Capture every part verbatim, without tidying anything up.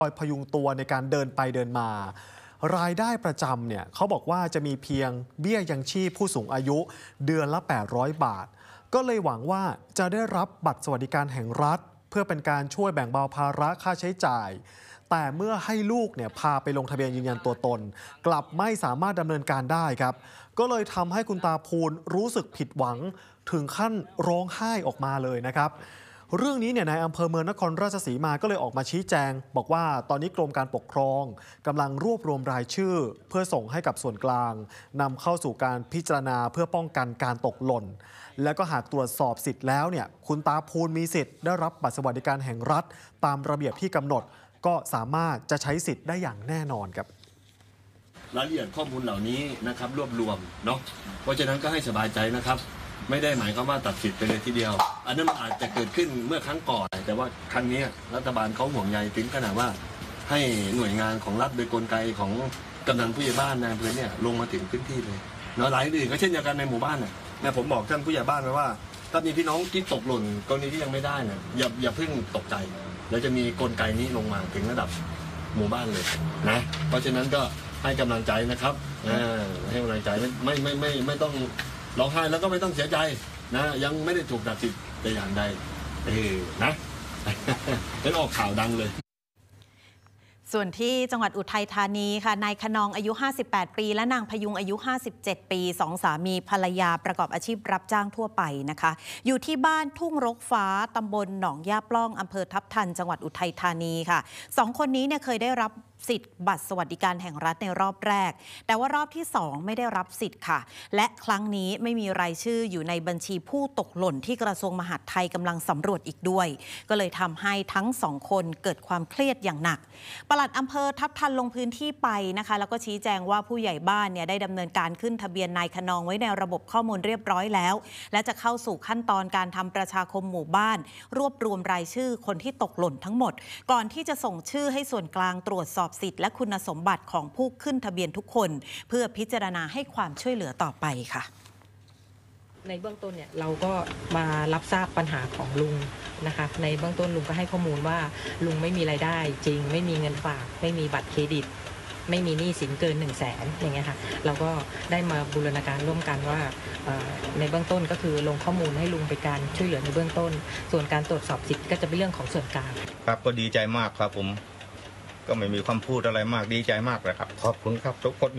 คอยพยุงตัวในการเดินไปเดินมารายได้ประจำเนี่ยเขาบอกว่าจะมีเพียงเบี้ยยังชีพผู้สูงอายุเดือนละแปดร้อยบาทก็เลยหวังว่าจะได้รับบัตรสวัสดิการแห่งรัฐเพื่อเป็นการช่วยแบ่งเบาภาระค่าใช้จ่ายแต่เมื่อให้ลูกเนี่ยพาไปลงทะเบียนยืนยันตัวตนกลับไม่สามารถดำเนินการได้ครับก็เลยทำให้คุณตาภูลรู้สึกผิดหวังถึงขั้นร้องไห้ออกมาเลยนะครับเรื่องนี้เนี่ยนายอำเภอเมืองนครราชสีมาก็เลยออกมาชี้แจงบอกว่าตอนนี้กรมการปกครองกำลังรวบรวมรายชื่อเพื่อส่งให้กับส่วนกลางนำเข้าสู่การพิจารณาเพื่อป้องกันการตกหล่นและก็หากตรวจสอบสิทธิ์แล้วเนี่ยคุณตาภูลมีสิทธิ์ได้รับบัตรสวัสดิการแห่งรัฐตามระเบียบที่กำหนดก็สามารถจะใช้สิทธิ์ได้อย่างแน่นอนครับรายละเอียดข้อมูลเหล่านี้นะครับรวบรวมเนาะเพราะฉะนั้นก็ให้สบายใจนะครับไม่ได้หมายความว่าตัดสิทธิ์ไปเลยทีเดียวอันนั้นมันอาจจะเกิดขึ้นเมื่อครั้งก่อนแต่ว่าครั้งนี้รัฐบาลเขาห่วงใยถึงขนาดว่าให้หน่วยงานของรัฐโดยกลไกของกำนันผู้ใหญ่บ้านนายอำเภอเนี่ยลงมาถึงพื้นที่เลยเนาะหลายอื่นก็เช่นเดียวกันในหมู่บ้านเนี่ยนะผมบอกท่านผู้ใหญ่บ้านไปว่าถ้ามีพี่น้องที่ตกหล่นกรณีที่ยังไม่ได้เนี่ยอย่าอย่าเพิ่งตกใจแล้วจะมีกลไกนี้ลงมาถึงระดับหมู่บ้านเลยนะเพราะฉะนั้นก็ให้กำลังใจนะครับให้กำลังใจไม่ไม่ไม่ไม่ต้องร้องไห้แล้วก็ไม่ต้องเสียใจนะยังไม่ได้ถูกตัดสิทธิ์แต่อย่างใดเออนะเป็นออกข่าวดังเลยส่วนที่จังหวัดอุทัยธานีค่ะนายขนองอายุห้าสิบแปดปีและนางพยุงอายุห้าสิบเจ็ดปีสองสามีภรรยาประกอบอาชีพรับจ้างทั่วไปนะคะอยู่ที่บ้านทุ่งรกฟ้าตำบลหนองย่าปล้องอำเภอทับทันจังหวัดอุทัยธานีค่ะสองคนนี้เนี่ยเคยได้รับสิทธิ์บัตรสวัสดิการแห่งรัฐในรอบแรกแต่ว่ารอบที่สองไม่ได้รับสิทธิ์ค่ะและครั้งนี้ไม่มีรายชื่ออยู่ในบัญชีผู้ตกหล่นที่กระทรวงมหาดไทยกำลังสำรวจอีกด้วยก็เลยทำให้ทั้งสองคนเกิดความเครียดอย่างหนักปลัดอำเภอทับทันลงพื้นที่ไปนะคะแล้วก็ชี้แจงว่าผู้ใหญ่บ้านเนี่ยได้ดำเนินการขึ้นทะเบียนนายขนองไว้ในระบบข้อมูลเรียบร้อยแล้วและจะเข้าสู่ขั้นตอนการทำประชาคมหมู่บ้านรวบรวมรายชื่อคนที่ตกหล่นทั้งหมดก่อนที่จะส่งชื่อให้ส่วนกลางตรวจสอบสิทธิ์และคุณสมบัติของผู้ขึ้นทะเบียนทุกคนเพื่อพิจารณาให้ความช่วยเหลือต่อไปค่ะในเบื้องต้นเนี่ยเราก็มารับทราบปัญหาของลุงนะคะในเบื้องต้นลุงก็ให้ข้อมูลว่าลุงไม่มีรายได้จริงไม่มีเงินฝากไม่มีบัตรเครดิตไม่มีหนี้สินเกินหนึ่งแสนอย่างเงี้ยค่ะเราก็ได้มาบูรณาการร่วมกันว่าในเบื้องต้นก็คือลงข้อมูลให้ลุงไปการช่วยเหลือในเบื้องต้นส่วนการตรวจสอบสิทธิ์ก็จะเป็นเรื่องของส่วนกลางครับก็ดีใจมากครับผมก็ไม่มีความพูดอะไรมากดีใจมากเลยครับขอบคุณครับทุกคน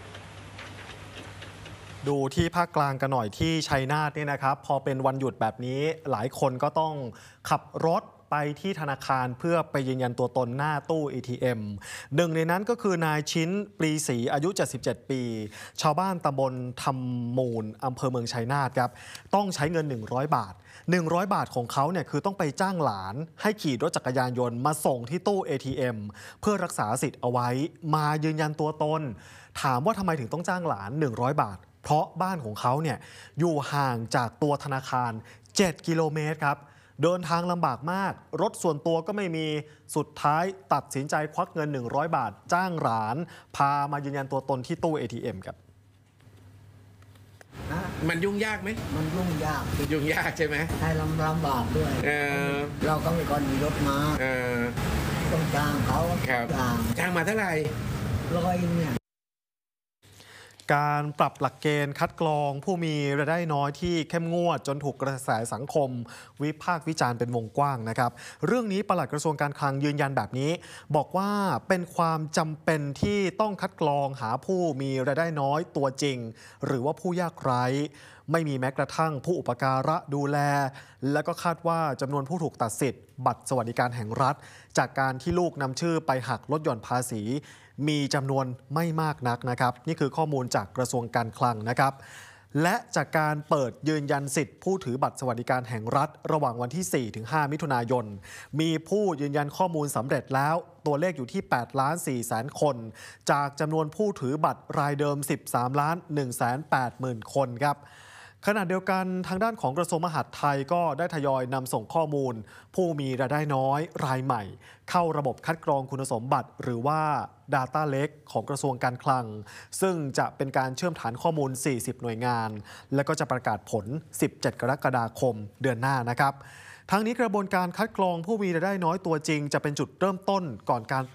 ดูที่ภาคกลางกันหน่อยที่ชัยนาทเนี่ยนะครับพอเป็นวันหยุดแบบนี้หลายคนก็ต้องขับรถไปที่ธนาคารเพื่อไปยืนยันตัวตนหน้าตู้ เอ ที เอ็ม หนึ่งในนั้นก็คือนายชิ้นปรีศรีอายุเจ็ดสิบเจ็ดปีชาวบ้านตำบลธรรมมูลอำเภอเมืองชัยนาทครับต้องใช้เงินหนึ่งร้อยบาทหนึ่งร้อยบาทของเขาเนี่ยคือต้องไปจ้างหลานให้ขี่รถจักรยานยนต์มาส่งที่ตู้ เอ ที เอ็ม เพื่อรักษาสิทธิ์เอาไว้มายืนยันตัวตนถามว่าทำไมถึงต้องจ้างหลานหนึ่งร้อยบาทเพราะบ้านของเขาเนี่ยอยู่ห่างจากตัวธนาคารเจ็ดกิโลเมตรครับเดินทางลำบากมากรถส่วนตัวก็ไม่มีสุดท้ายตัดสินใจควักเงินหนึ่งร้อยบาทจ้างหลานพามายืนยันตัวตนที่ตู้ เอ ที เอ็ม ครับมันยุ่งยากไหมมันยุ่งยากยุ่งยากใช่ไหมใช่ลำลำบากด้วยเออเราก็ไม่ก่อนมีรถมาเออต้องจ้างเขาครับจ้างมาเท่าไหร่ร้อยเนี่ยการปรับหลักเกณฑ์คัดกรองผู้มีรายได้น้อยที่เข้มงวดจนถูกกระแสสังคมวิพากษ์วิจารณ์เป็นวงกว้างนะครับเรื่องนี้ปลัดกระทรวงการคลังยืนยันแบบนี้บอกว่าเป็นความจำเป็นที่ต้องคัดกรองหาผู้มีรายได้น้อยตัวจริงหรือว่าผู้ยากไร้ไม่มีแม้กระทั่งผู้อุปการะดูแลและก็คาดว่าจำนวนผู้ถูกตัดสิทธิ์บัตรสวัสดิการแห่งรัฐจากการที่ลูกนำชื่อไปหักลดหย่อนภาษีมีจำนวนไม่มากนักนะครับนี่คือข้อมูลจากกระทรวงการคลังนะครับและจากการเปิดยืนยันสิทธิ์ผู้ถือบัตรสวัสดิการแห่งรัฐระหว่างวันที่ สี่ถึงห้า มิถุนายนมีผู้ยืนยันข้อมูลสำเร็จแล้วตัวเลขอยู่ที่ แปดล้านสี่แสนคนจากจำนวนผู้ถือบัตรรายเดิม สิบสามล้านหนึ่งแสนแปดหมื่น คนครับขณะเดียวกันทางด้านของกระทรวงมหาดไทยก็ได้ทยอยนำส่งข้อมูลผู้มีรายได้น้อยรายใหม่เข้าระบบคัดกรองคุณสมบัติหรือว่า Data Lake ของกระทรวงการคลังซึ่งจะเป็นการเชื่อมฐานข้อมูลสี่สิบหน่วยงานและก็จะประกาศผลสิบเจ็ดกรกฎาคมเดือนหน้านะครับทั้งนี้กระบวนการคัดกรองผู้มีรายได้น้อยตัวจริงจะเป็นจุดเริ่มต้นก่อนการ